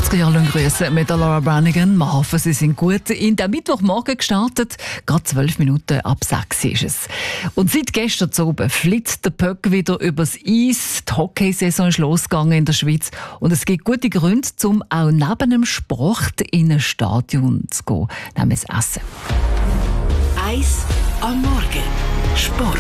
80er Jahre grüßen mit der Laura Branigan. Wir hoffen, Sie sind gut in den Mittwochmorgen gestartet. Gerade 12 Minuten ab 6 ist es. Und seit gestern oben flitzt der Puck wieder übers Eis. Die Hockeysaison ist losgegangen in der Schweiz. Und es gibt gute Gründe, um auch neben dem Sport in ein Stadion zu gehen, nämlich Essen. Eis am Morgen. Sport.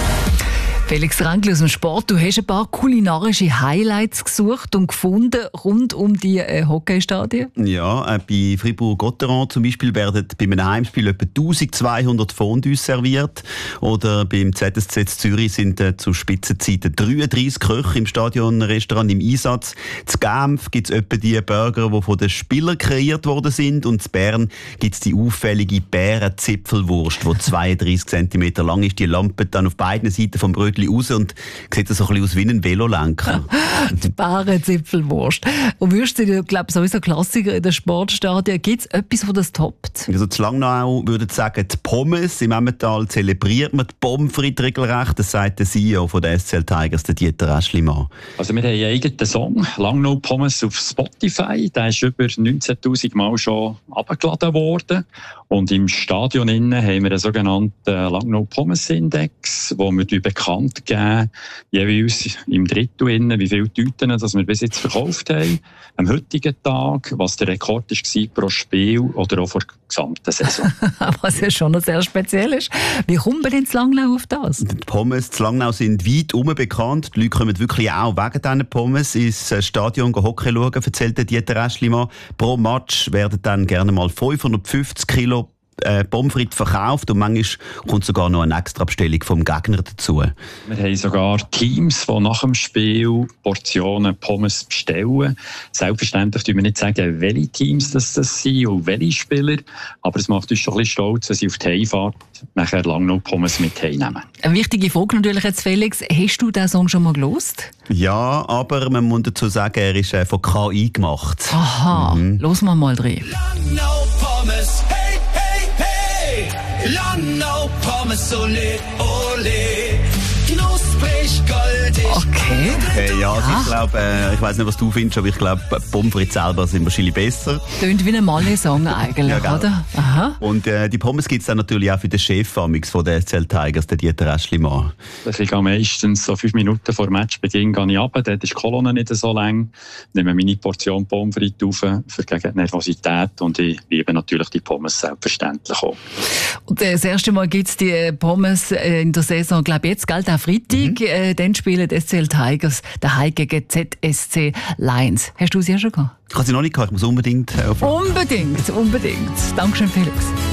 Felix Ränkli aus dem Sport, du hast ein paar kulinarische Highlights gesucht und gefunden rund um die Hockeystadien. Ja, bei Fribourg-Gotteron zum Beispiel werden bei einem Heimspiel etwa 1200 Fondues serviert. Oder beim ZSC Zürich sind zu Spitzenzeiten 33 Köche im Stadionrestaurant im Einsatz. In Genf gibt es etwa die Burger, die von den Spielern kreiert worden sind. Und in Bern gibt es die auffällige Bärenzipfelwurst, die 32 cm lang ist. Die Lampe dann auf beiden Seiten vom Brötchen raus und sieht so ein bisschen aus wie ein Velolenker. Die Bärenzipfelwurst. Und Würste, ich glaube, sowieso Klassiker in den Sportstadien. Gibt es etwas, das das toppt? Also zu Langnau würde ich sagen, die Pommes. Im Emmental zelebriert man die Pommes frites regelrecht. Das sagt der CEO von der SCL Tigers, der Dieter Aeschlimann. Also wir haben einen eigenen Song, Langnau Pommes, auf Spotify. Der ist über 19'000 Mal schon abgeladen worden. Und im Stadion innen haben wir einen sogenannten Langnau Pommes Index, wo wir bekannt geben, jeweils im Drittel innen, wie viele Tüten dass wir bis jetzt verkauft haben, am heutigen Tag, was der Rekord war pro Spiel oder auch vor der gesamten Saison. Was ja schon sehr speziell ist. Wie kommt man denn zu Langnau auf das? Die Pommes zu Langnau sind weit bekannt. Die Leute kommen wirklich auch wegen diesen Pommes ins Stadion Hockey schauen, erzählt der Dieter Aeschlimann. Pro Match werden dann gerne mal 550 Kilo Pommes frites verkauft und manchmal kommt sogar noch eine Extrabestellung vom Gegner dazu. Wir haben sogar Teams, die nach dem Spiel Portionen Pommes bestellen. Selbstverständlich dürfen wir nicht sagen, welche Teams das sind und welche Spieler, aber es macht uns schon ein bisschen stolz, wenn sie auf die Heimfahrt nachher Langnau Pommes mit heimnehmen. Eine wichtige Frage natürlich jetzt, Felix. Hast du diesen Song schon mal gehört? Ja, aber man muss dazu sagen, er ist von KI gemacht. Aha, Los mal rein. Langnau Pommes, hey, hey, hey! Langnau Pommes, ole, ole! Knusprig, goldig. Okay. Okay, ja, also ich glaube, ich weiss nicht, was du findest, aber ich glaube, Pommes frites selber sind wahrscheinlich besser. Tönt wie ein Malle-Song eigentlich, Ja, oder? Aha. Und die Pommes gibt es dann natürlich auch für den Chef von der SCL Tigers, der Dieter Aeschlimann. Ich gehe meistens so 5 Minuten vor Matchbeginn runter, dort ist die Kolonne nicht so lang, nehme meine Portion Pommes frites auf, für gegen die Nervosität und ich liebe natürlich die Pommes selbstverständlich auch. Und das erste Mal gibt es die Pommes in der Saison, glaube ich, jetzt, gell, am Freitag. Dann spielen die SCL Tigers daheim gegen ZSC Lions. Hast du sie ja schon gehabt? Ich habe sie noch nicht gehabt, ich muss unbedingt Unbedingt. Dankeschön, Felix.